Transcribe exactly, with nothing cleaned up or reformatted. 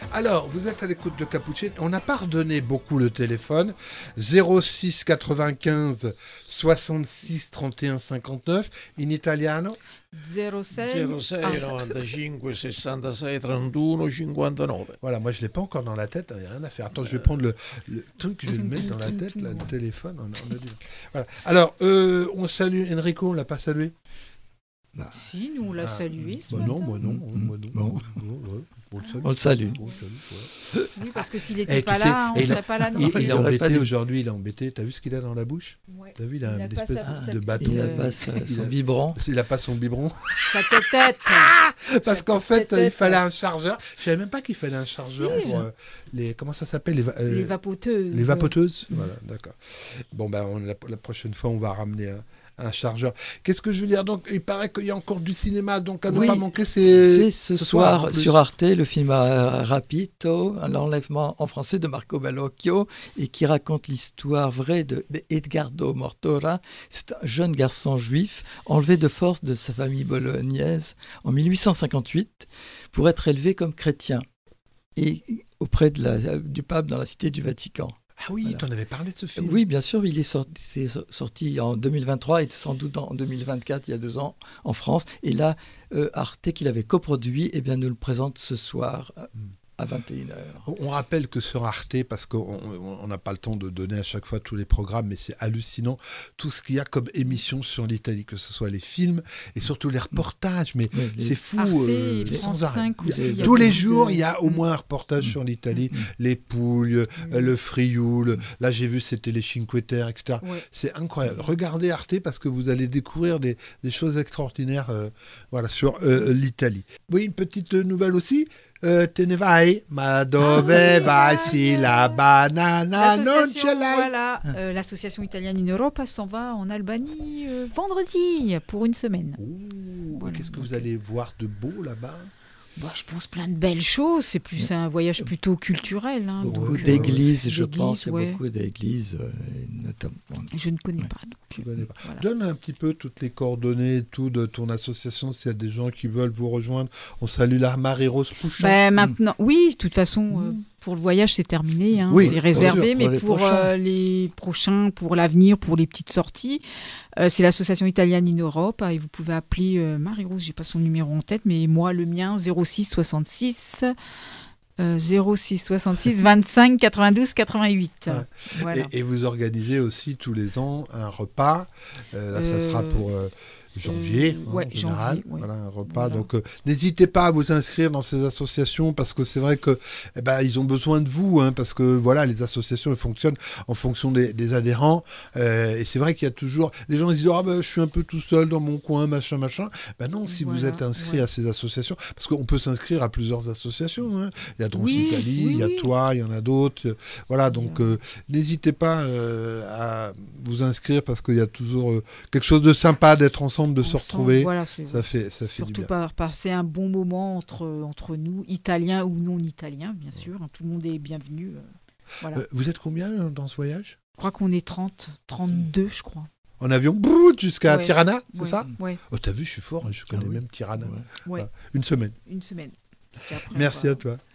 Alors, vous êtes à l'écoute de Cappuccino. On n'a pas redonné beaucoup le téléphone. zéro six quatre-vingt-quinze soixante-six trente et un cinquante-neuf. In italiano zéro six zéro six novantacinque sessantasei trentuno cinquantanove. Voilà, moi je ne l'ai pas encore dans la tête, il n'y a rien à faire. Attends, je vais prendre le, le truc, je vais le mettre dans la tête, là, le téléphone. On a, on a dit... voilà. Alors, euh, on salue Enrico, on ne l'a pas salué? Bah. Si, nous on l'a ah, salué. Bah non, moi non, mmh, moi non. Bon. Ouais, ouais. On le salue. On le salue. On le salue ouais. Oui, parce que s'il n'était eh, pas là, sais, on ne serait pas là non Il, plus. il est embêté aujourd'hui, il est embêté. T'as vu ce qu'il a dans la bouche? Ouais. T'as vu, il a il une espèce sa, de bâton. Il n'a pas sa, son biberon. Il n'a pas son biberon. Sa tête. Parce sa qu'en fait, tête. il fallait un chargeur. Je ne savais même pas qu'il fallait un chargeur si. pour euh, les... Comment ça s'appelle les, euh, les vapoteuses. Les vapoteuses mmh. Voilà, d'accord. Bon, ben, on, la, la prochaine fois, on va ramener un... un chargeur. Qu'est-ce que je veux dire? Donc, il paraît qu'il y a encore du cinéma, donc à ne oui, pas manquer. C'est, c'est ce, ce soir, soir sur Arte, le film Rapito, l'enlèvement en français de Marco Bellocchio, et qui raconte l'histoire vraie de, de Edgardo Mortora. C'est un jeune garçon juif enlevé de force de sa famille bolognaise en mille huit cent cinquante-huit pour être élevé comme chrétien et auprès de la, du pape dans la cité du Vatican. Ah oui, voilà. Tu en avais parlé de ce film. Oui, bien sûr, il est sorti, c'est sorti en deux mille vingt-trois et sans doute en deux mille vingt-quatre, il y a deux ans, en France. Et là, euh, Arte, qui l'avait coproduit, eh bien, nous le présente ce soir mm. à vingt et une heures. On rappelle que sur Arte, parce qu'on n'a pas le temps de donner à chaque fois tous les programmes, mais c'est hallucinant, tout ce qu'il y a comme émission sur l'Italie, que ce soit les films et surtout les reportages, mais oui, les... c'est fou, Arte, euh, sans arrêt. Aussi, tous les jours, de... il y a au moins un reportage mmh. sur l'Italie, mmh. les Pouilles, mmh. euh, le Frioul, mmh. là j'ai vu c'était les Cinque Terre, et cetera. Ouais. C'est incroyable. Regardez Arte parce que vous allez découvrir des, des choses extraordinaires euh, voilà, sur euh, l'Italie. Oui, une petite nouvelle aussi. Uh, te ne vai, ma dove ah, vai si la banana non ce l'hai. Voilà, euh, l'association italienne in Europa s'en va en Albanie euh, vendredi pour une semaine. Ouh, voilà. Qu'est-ce que vous allez voir de beau là-bas? Bah, je pense plein de belles choses. C'est plus un voyage plutôt culturel. Hein, beaucoup donc, d'églises, euh, je pense. Ouais. Beaucoup d'églises. Euh, notamment. Je ne connais ouais. pas. Donc, tu connais pas. Voilà. Donne un petit peu toutes les coordonnées tout de ton association. S'il y a des gens qui veulent vous rejoindre, on salue la Marie-Rose Pouchon. Bah, maintenant, mmh. Oui, de toute façon, mmh. euh, pour le voyage, c'est terminé. Hein, oui, c'est réservé. sûr, mais pour les pour prochains. Euh, les prochains, pour l'avenir, pour les petites sorties, euh, c'est l'association italienne in Europe. Et vous pouvez appeler euh, Marie-Rose, je n'ai pas son numéro en tête, mais moi, le mien, zéro six soixante-six Euh, zéro six soixante-six vingt-cinq quatre-vingt-douze quatre-vingt-huit. Ouais. Voilà. Et, et vous organisez aussi tous les ans un repas. Euh, là, euh, ça sera pour euh, janvier, euh, hein, ouais, en général. Janvier, ouais. Voilà, un repas. Voilà. Donc, euh, n'hésitez pas à vous inscrire dans ces associations parce que c'est vrai que, eh ben, ils ont besoin de vous, hein, parce que voilà, les associations elles fonctionnent en fonction des, des adhérents. Euh, et c'est vrai qu'il y a toujours les gens ils disent ah ben je suis un peu tout seul dans mon coin, machin, machin. Ben non, si voilà, vous êtes inscrit ouais. à ces associations, parce qu'on peut s'inscrire à plusieurs associations. Hein. Il y a Trans Italie, oui, il y a oui. toi, il y en a d'autres. Voilà, donc euh, n'hésitez pas euh, à vous inscrire parce qu'il y a toujours euh, quelque chose de sympa d'être ensemble, de ensemble, se retrouver. Voilà, ça fait, ça fait surtout du bien. Par, passer un bon moment entre, entre nous, Italiens ou non Italiens, bien sûr. Hein, tout le monde est bienvenu. Euh, voilà. euh, vous êtes combien dans ce voyage? Je crois qu'on est trente, trente-deux, je crois. En avion, brrr, jusqu'à ouais. Tirana, c'est ouais. ça? Ouais. Oh, t'as vu, je suis fort, je connais ah, oui. même Tirana. Ouais. Voilà. Une semaine. Une semaine. Après, Merci voilà. à toi.